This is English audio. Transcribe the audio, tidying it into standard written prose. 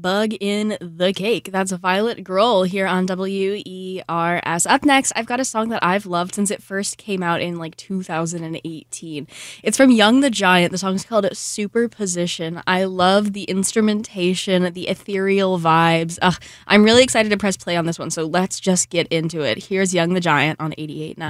Bug in the Cake. That's Violet Grohl here on WERS. Up next, I've got a song that I've loved since it first came out in like 2018. It's from Young the Giant. The song's called Superposition. I love the instrumentation, the ethereal vibes. I'm really excited to press play on this one, so let's just get into it. Here's Young the Giant on 88.9.